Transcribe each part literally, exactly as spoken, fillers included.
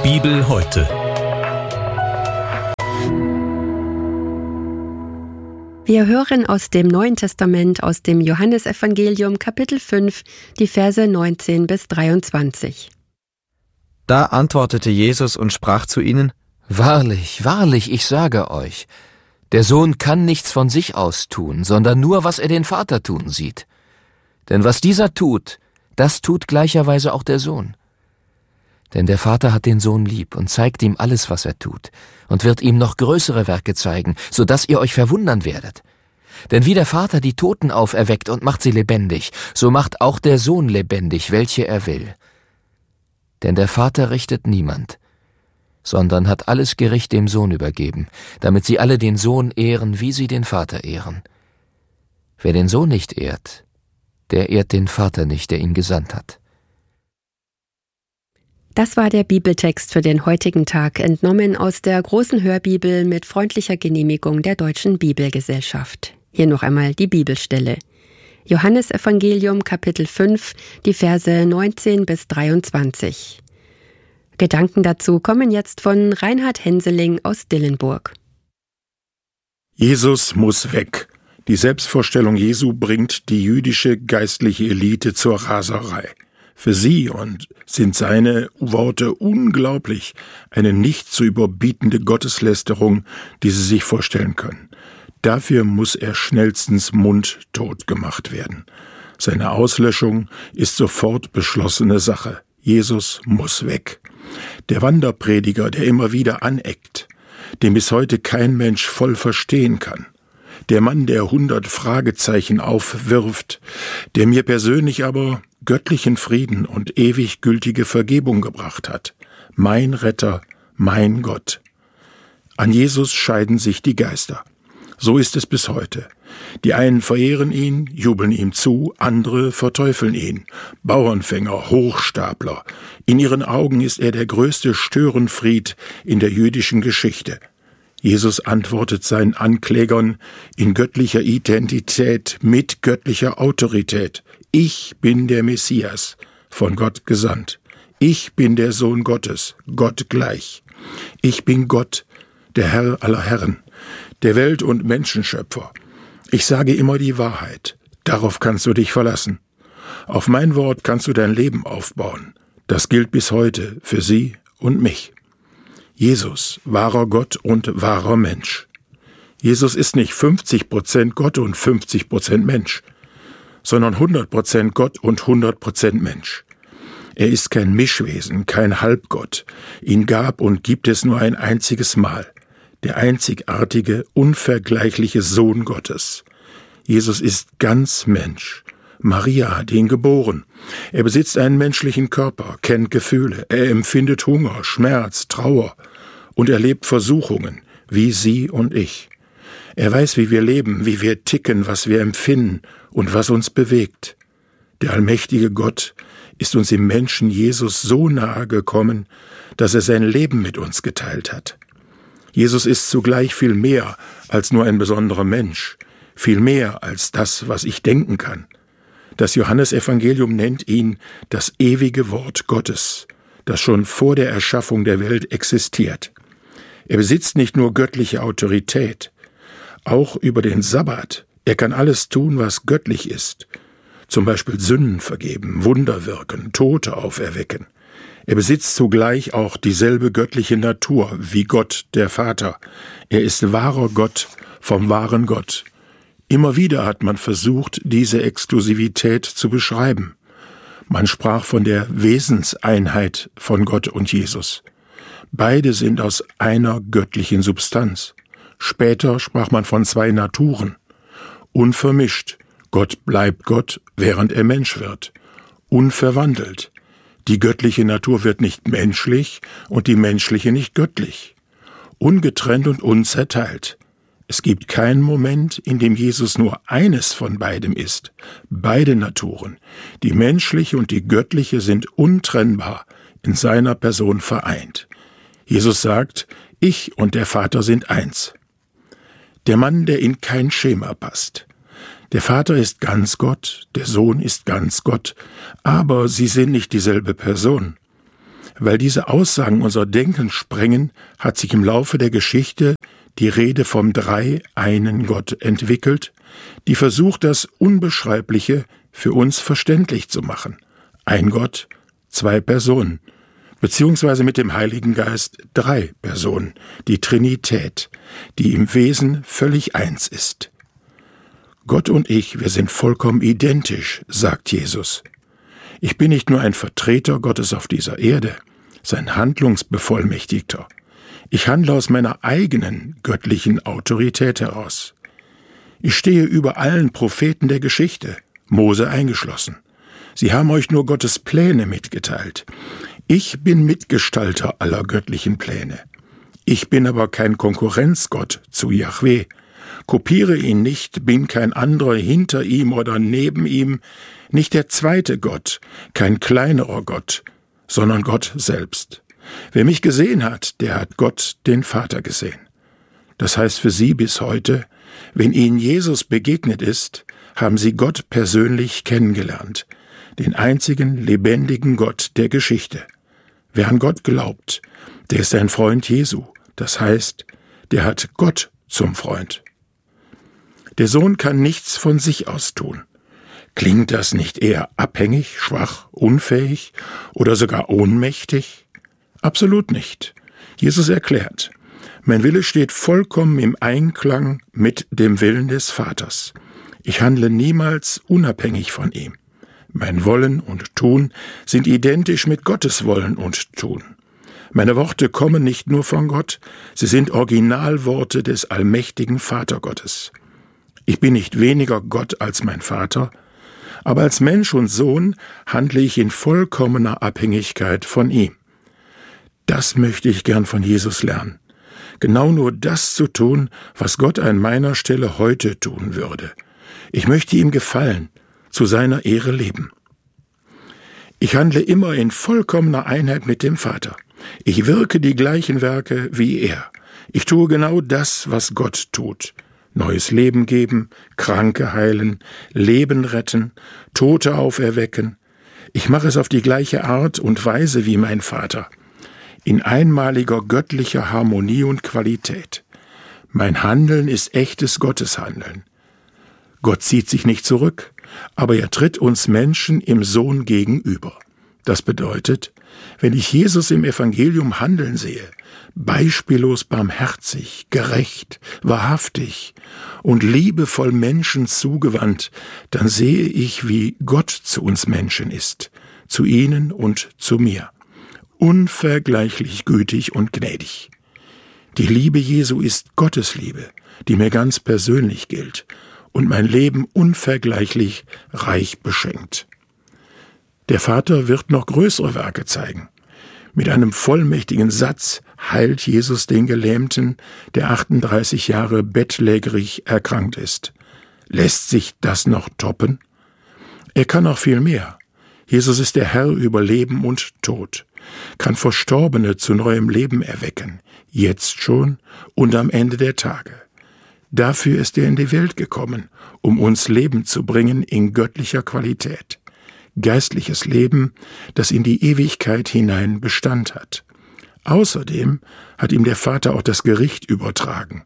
Bibel heute. Wir hören aus dem Neuen Testament, aus dem Johannesevangelium, Kapitel fünf, die Verse neunzehn bis dreiundzwanzig. Da antwortete Jesus und sprach zu ihnen: Wahrlich, wahrlich, ich sage euch, der Sohn kann nichts von sich aus tun, sondern nur, was er den Vater tun sieht. Denn was dieser tut, das tut gleicherweise auch der Sohn. Denn der Vater hat den Sohn lieb und zeigt ihm alles, was er tut, und wird ihm noch größere Werke zeigen, so dass ihr euch verwundern werdet. Denn wie der Vater die Toten auferweckt und macht sie lebendig, so macht auch der Sohn lebendig, welche er will. Denn der Vater richtet niemand, sondern hat alles Gericht dem Sohn übergeben, damit sie alle den Sohn ehren, wie sie den Vater ehren. Wer den Sohn nicht ehrt, der ehrt den Vater nicht, der ihn gesandt hat. Das war der Bibeltext für den heutigen Tag, entnommen aus der großen Hörbibel mit freundlicher Genehmigung der Deutschen Bibelgesellschaft. Hier noch einmal die Bibelstelle. Johannesevangelium, Kapitel fünf, die Verse neunzehn bis dreiundzwanzig. Gedanken dazu kommen jetzt von Reinhard Henseling aus Dillenburg. Jesus muss weg. Die Selbstvorstellung Jesu bringt die jüdische geistliche Elite zur Raserei. Für sie und sind seine Worte unglaublich, eine nicht zu überbietende Gotteslästerung, die sie sich vorstellen können. Dafür muss er schnellstens mundtot gemacht werden. Seine Auslöschung ist sofort beschlossene Sache. Jesus muss weg. Der Wanderprediger, der immer wieder aneckt, den bis heute kein Mensch voll verstehen kann. Der Mann, der hundert Fragezeichen aufwirft, der mir persönlich aber göttlichen Frieden und ewig gültige Vergebung gebracht hat. Mein Retter, mein Gott. An Jesus scheiden sich die Geister. So ist es bis heute. Die einen verehren ihn, jubeln ihm zu, andere verteufeln ihn. Bauernfänger, Hochstapler. In ihren Augen ist er der größte Störenfried in der jüdischen Geschichte. Jesus antwortet seinen Anklägern in göttlicher Identität mit göttlicher Autorität. Ich bin der Messias, von Gott gesandt. Ich bin der Sohn Gottes, Gott gleich. Ich bin Gott, der Herr aller Herren, der Welt- und Menschenschöpfer. Ich sage immer die Wahrheit. Darauf kannst du dich verlassen. Auf mein Wort kannst du dein Leben aufbauen. Das gilt bis heute für sie und mich. Jesus, wahrer Gott und wahrer Mensch. Jesus ist nicht fünfzig Prozent Gott und fünfzig Prozent Mensch, sondern hundert Prozent Gott und hundert Prozent Mensch. Er ist kein Mischwesen, kein Halbgott. Ihn gab und gibt es nur ein einziges Mal. Der einzigartige, unvergleichliche Sohn Gottes. Jesus ist ganz Mensch. Maria hat ihn geboren. Er besitzt einen menschlichen Körper, kennt Gefühle. Er empfindet Hunger, Schmerz, Trauer und erlebt Versuchungen, wie Sie und ich. Er weiß, wie wir leben, wie wir ticken, was wir empfinden und was uns bewegt. Der allmächtige Gott ist uns im Menschen Jesus so nahe gekommen, dass er sein Leben mit uns geteilt hat. Jesus ist zugleich viel mehr als nur ein besonderer Mensch, viel mehr als das, was ich denken kann. Das Johannesevangelium nennt ihn das ewige Wort Gottes, das schon vor der Erschaffung der Welt existiert. Er besitzt nicht nur göttliche Autorität, auch über den Sabbat. Er kann alles tun, was göttlich ist, zum Beispiel Sünden vergeben, Wunder wirken, Tote auferwecken. Er besitzt zugleich auch dieselbe göttliche Natur wie Gott, der Vater. Er ist wahrer Gott vom wahren Gott. Immer wieder hat man versucht, diese Exklusivität zu beschreiben. Man sprach von der Wesenseinheit von Gott und Jesus. Beide sind aus einer göttlichen Substanz. Später sprach man von zwei Naturen. Unvermischt. Gott bleibt Gott, während er Mensch wird. Unverwandelt. Die göttliche Natur wird nicht menschlich und die menschliche nicht göttlich. Ungetrennt und unzerteilt. Es gibt keinen Moment, in dem Jesus nur eines von beidem ist. Beide Naturen, die menschliche und die göttliche, sind untrennbar in seiner Person vereint. Jesus sagt, ich und der Vater sind eins. Der Mann, der in kein Schema passt. Der Vater ist ganz Gott, der Sohn ist ganz Gott, aber sie sind nicht dieselbe Person. Weil diese Aussagen unser Denken sprengen, hat sich im Laufe der Geschichte die Rede vom Drei-Einen Gott entwickelt, die versucht, das Unbeschreibliche für uns verständlich zu machen. Ein Gott, zwei Personen, beziehungsweise mit dem Heiligen Geist drei Personen, die Trinität, die im Wesen völlig eins ist. Gott und ich, wir sind vollkommen identisch, sagt Jesus. Ich bin nicht nur ein Vertreter Gottes auf dieser Erde, sein Handlungsbevollmächtigter. Ich handle aus meiner eigenen göttlichen Autorität heraus. Ich stehe über allen Propheten der Geschichte, Mose eingeschlossen. Sie haben euch nur Gottes Pläne mitgeteilt. Ich bin Mitgestalter aller göttlichen Pläne. Ich bin aber kein Konkurrenzgott zu Jahweh. Kopiere ihn nicht, bin kein anderer hinter ihm oder neben ihm, nicht der zweite Gott, kein kleinerer Gott, sondern Gott selbst. Wer mich gesehen hat, der hat Gott, den Vater, gesehen. Das heißt für Sie bis heute, wenn Ihnen Jesus begegnet ist, haben Sie Gott persönlich kennengelernt, den einzigen lebendigen Gott der Geschichte. Wer an Gott glaubt, der ist ein Freund Jesu, das heißt, der hat Gott zum Freund. Der Sohn kann nichts von sich aus tun. Klingt das nicht eher abhängig, schwach, unfähig oder sogar ohnmächtig? Absolut nicht. Jesus erklärt, mein Wille steht vollkommen im Einklang mit dem Willen des Vaters. Ich handle niemals unabhängig von ihm. Mein Wollen und Tun sind identisch mit Gottes Wollen und Tun. Meine Worte kommen nicht nur von Gott, sie sind Originalworte des allmächtigen Vatergottes. Ich bin nicht weniger Gott als mein Vater, aber als Mensch und Sohn handle ich in vollkommener Abhängigkeit von ihm. Das möchte ich gern von Jesus lernen. Genau nur das zu tun, was Gott an meiner Stelle heute tun würde. Ich möchte ihm gefallen, zu seiner Ehre leben. Ich handle immer in vollkommener Einheit mit dem Vater. Ich wirke die gleichen Werke wie er. Ich tue genau das, was Gott tut. Neues Leben geben, Kranke heilen, Leben retten, Tote auferwecken. Ich mache es auf die gleiche Art und Weise wie mein Vater. In einmaliger göttlicher Harmonie und Qualität. Mein Handeln ist echtes Gotteshandeln. Gott zieht sich nicht zurück, aber er tritt uns Menschen im Sohn gegenüber. Das bedeutet, wenn ich Jesus im Evangelium handeln sehe, beispiellos barmherzig, gerecht, wahrhaftig und liebevoll Menschen zugewandt, dann sehe ich, wie Gott zu uns Menschen ist, zu ihnen und zu mir. Unvergleichlich gütig und gnädig. Die Liebe Jesu ist Gottes Liebe, die mir ganz persönlich gilt und mein Leben unvergleichlich reich beschenkt. Der Vater wird noch größere Werke zeigen. Mit einem vollmächtigen Satz heilt Jesus den Gelähmten, der achtunddreißig Jahre bettlägerig erkrankt ist. Lässt sich das noch toppen? Er kann noch viel mehr. Jesus ist der Herr über Leben und Tod, kann Verstorbene zu neuem Leben erwecken, jetzt schon und am Ende der Tage. Dafür ist er in die Welt gekommen, um uns Leben zu bringen in göttlicher Qualität. Geistliches Leben, das in die Ewigkeit hinein Bestand hat. Außerdem hat ihm der Vater auch das Gericht übertragen.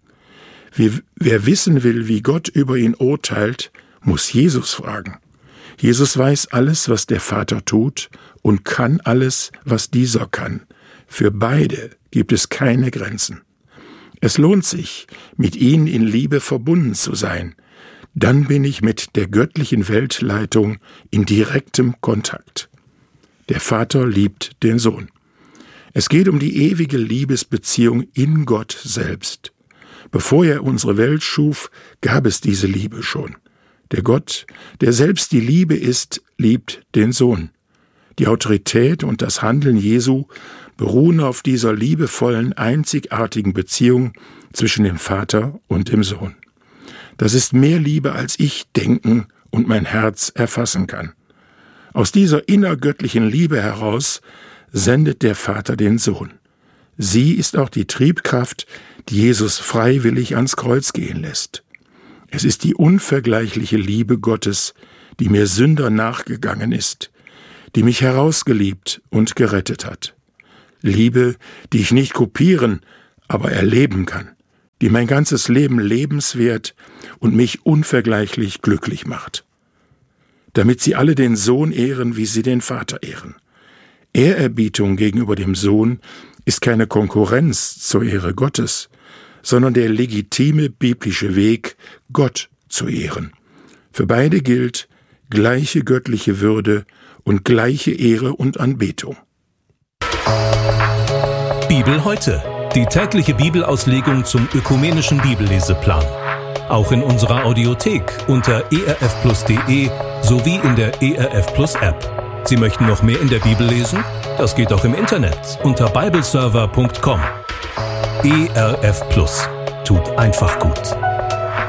Wer wissen will, wie Gott über ihn urteilt, muss Jesus fragen. Jesus weiß alles, was der Vater tut und kann alles, was dieser kann. Für beide gibt es keine Grenzen. Es lohnt sich, mit ihnen in Liebe verbunden zu sein. Dann bin ich mit der göttlichen Weltleitung in direktem Kontakt. Der Vater liebt den Sohn. Es geht um die ewige Liebesbeziehung in Gott selbst. Bevor er unsere Welt schuf, gab es diese Liebe schon. Der Gott, der selbst die Liebe ist, liebt den Sohn. Die Autorität und das Handeln Jesu beruhen auf dieser liebevollen, einzigartigen Beziehung zwischen dem Vater und dem Sohn. Das ist mehr Liebe, als ich denken und mein Herz erfassen kann. Aus dieser innergöttlichen Liebe heraus sendet der Vater den Sohn. Sie ist auch die Triebkraft, die Jesus freiwillig ans Kreuz gehen lässt. Es ist die unvergleichliche Liebe Gottes, die mir Sünder nachgegangen ist, die mich herausgeliebt und gerettet hat. Liebe, die ich nicht kopieren, aber erleben kann, die mein ganzes Leben lebenswert und mich unvergleichlich glücklich macht. Damit sie alle den Sohn ehren, wie sie den Vater ehren. Ehrerbietung gegenüber dem Sohn ist keine Konkurrenz zur Ehre Gottes, sondern der legitime biblische Weg, Gott zu ehren. Für beide gilt gleiche göttliche Würde und gleiche Ehre und Anbetung. Bibel heute. Die tägliche Bibelauslegung zum ökumenischen Bibelleseplan. Auch in unserer Audiothek unter e r f plus punkt d e sowie in der E R F Plus App. Sie möchten noch mehr in der Bibel lesen? Das geht auch im Internet unter bibleserver punkt com. E R F Plus tut einfach gut.